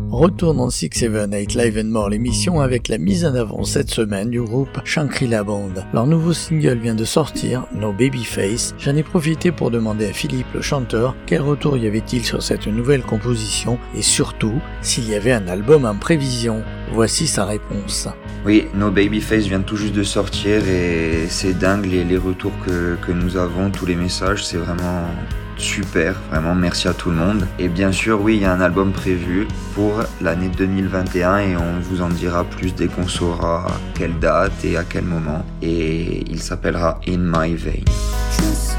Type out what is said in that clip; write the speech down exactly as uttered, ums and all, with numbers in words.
Retour dans six sept eight Live and More, l'émission avec la mise en avant cette semaine du groupe Shangri-La Band. Leur nouveau single vient de sortir, No Babyface. J'en ai profité pour demander à Philippe le chanteur quel retour y avait-il sur cette nouvelle composition et surtout s'il y avait un album en prévision. Voici sa réponse. Oui, No Babyface vient tout juste de sortir et c'est dingue les, les retours que, que nous avons, tous les messages, c'est vraiment super, vraiment merci à tout le monde. Et bien sûr, oui, il y a un album prévu pour l'année deux mille vingt et un et on vous en dira plus dès qu'on saura quelle date et à quel moment. Et il s'appellera In My Vein.